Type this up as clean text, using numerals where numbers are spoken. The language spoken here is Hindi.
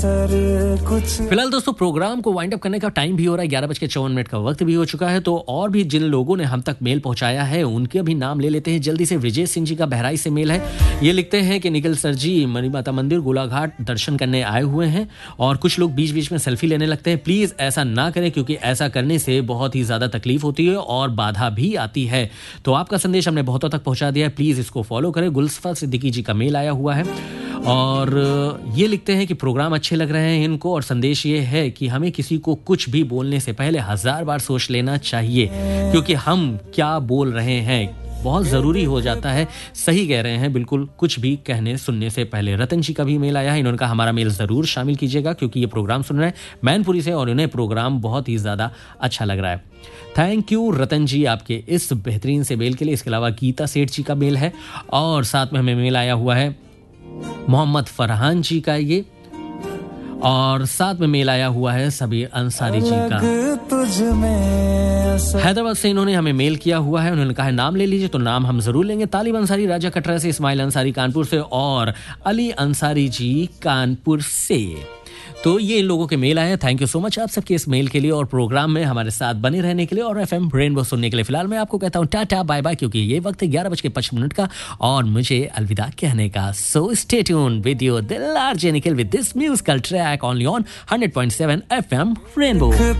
फिलहाल दोस्तों प्रोग्राम को वाइंड अप करने का टाइम भी हो रहा है, 11:54 का वक्त भी हो चुका है। तो और भी जिन लोगों ने हम तक मेल पहुंचाया है उनके भी नाम ले लेते हैं जल्दी से। विजय सिंह जी का बहराइच से मेल है। ये लिखते हैं कि निखिल सर जी मणिमाता मंदिर गोलाघाट दर्शन करने आए हुए हैं और कुछ लोग बीच बीच में सेल्फी लेने लगते हैं। प्लीज ऐसा ना करें क्योंकि ऐसा करने से बहुत ही ज्यादा तकलीफ होती है और बाधा भी आती है। तो आपका संदेश हमने बहुतों तक पहुंचा दिया है, प्लीज इसको फॉलो करें। गुलसफा सिद्दीकी जी का मेल आया हुआ है और ये लिखते हैं कि प्रोग्राम अच्छे लग रहे हैं इनको और संदेश ये है कि हमें किसी को कुछ भी बोलने से पहले 1000 बार सोच लेना चाहिए क्योंकि हम क्या बोल रहे हैं बहुत ज़रूरी हो जाता है। सही कह रहे हैं बिल्कुल, कुछ भी कहने सुनने से पहले। रतन जी का भी मेल आया है, इन्होंने कहा हमारा मेल ज़रूर शामिल कीजिएगा क्योंकि ये प्रोग्राम सुन रहे हैं मैनपुरी से और इन्हें प्रोग्राम बहुत ही ज़्यादा अच्छा लग रहा है। थैंक यू रतन जी आपके इस बेहतरीन से मेल के लिए। इसके अलावा गीता सेठ जी का मेल है और साथ में हमें मेल आया हुआ है मोहम्मद फरहान जी का ये और साथ में मेल आया हुआ है सबीर अंसारी जी का। हैदराबाद से इन्होंने हमें मेल किया हुआ है, उन्होंने कहा है नाम ले लीजिए, तो नाम हम जरूर लेंगे। तालिब अंसारी राजा कटरा से, इस्माइल अंसारी कानपुर से और अली अंसारी जी कानपुर से। तो ये इन लोगों के मेल आए हैं। थैंक यू सो मच आप सबके इस मेल के लिए और प्रोग्राम में हमारे साथ बने रहने के लिए और एफएम रेनबो सुनने के लिए। फिलहाल मैं आपको कहता हूँ टाटा बाय बाय क्योंकि ये वक्त है 11:55 का और मुझे अलविदा कहने का। So stay tuned with your दिल RJ Nikhil with this musical track only on 100.7 FM rainbow.